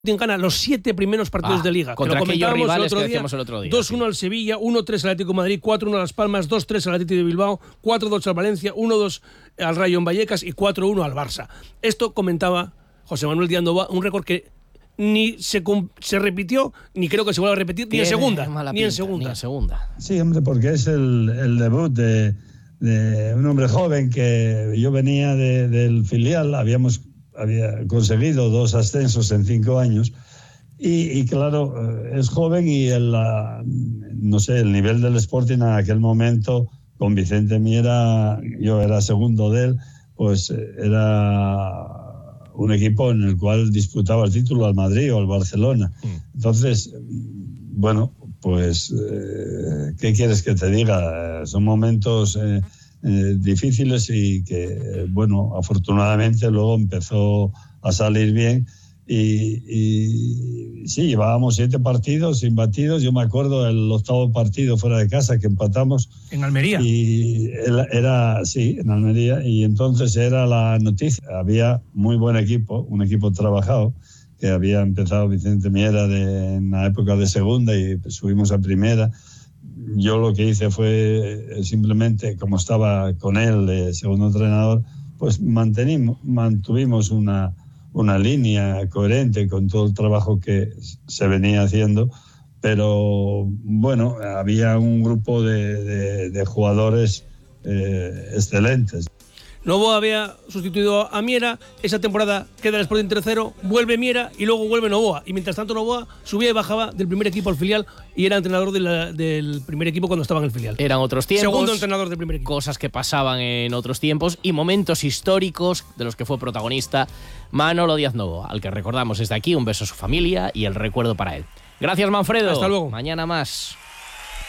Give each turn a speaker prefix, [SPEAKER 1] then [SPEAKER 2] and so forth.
[SPEAKER 1] gana los 7 primeros partidos de Liga.
[SPEAKER 2] Contra aquellos rivales que decíamos el otro día.
[SPEAKER 1] 2-1 sí. Al Sevilla, 1-3 al Atlético de Madrid, 4-1 a Las Palmas, 2-3 al Atlético de Bilbao, 4-2 al Valencia, 1-2 al Rayo en Vallecas y 4-1 al Barça. Esto comentaba José Manuel Díaz Novoa, un récord que ni se repitió, ni creo que se vuelva a repetir, ni en segunda. Ni en segunda.
[SPEAKER 3] Sí, hombre, porque es el debut de un hombre joven que yo venía del filial, había conseguido 2 ascensos en 5 años y claro, es joven y el nivel del Sporting en aquel momento con Vicente Miera, yo era segundo de él, pues era un equipo en el cual disputaba el título al Madrid o al Barcelona. Entonces, bueno, pues ¿qué quieres que te diga? Son momentos difíciles y que, bueno, afortunadamente luego empezó a salir bien y sí, llevábamos 7 partidos imbatidos. Yo me acuerdo el 8º partido fuera de casa que empatamos
[SPEAKER 1] en Almería
[SPEAKER 3] y en Almería, y entonces era la noticia. Había muy buen equipo, un equipo trabajado que había empezado Vicente Miera en la época de segunda y subimos a primera. Yo lo que hice fue simplemente, como estaba con él de segundo entrenador, pues mantuvimos una línea coherente con todo el trabajo que se venía haciendo, pero bueno, había un grupo de jugadores excelentes.
[SPEAKER 1] Novoa había sustituido a Miera, esa temporada queda el Sporting tercero, vuelve Miera y luego vuelve Novoa, y mientras tanto Novoa subía y bajaba del primer equipo al filial y era entrenador del primer equipo cuando estaba en el filial.
[SPEAKER 2] Eran otros tiempos,
[SPEAKER 1] segundo entrenador del primer equipo.
[SPEAKER 2] Cosas que pasaban en otros tiempos y momentos históricos de los que fue protagonista Manolo Díaz Novoa, al que recordamos desde aquí, un beso a su familia y el recuerdo para él. Gracias, Manfredo.
[SPEAKER 1] Hasta luego.
[SPEAKER 2] Mañana más.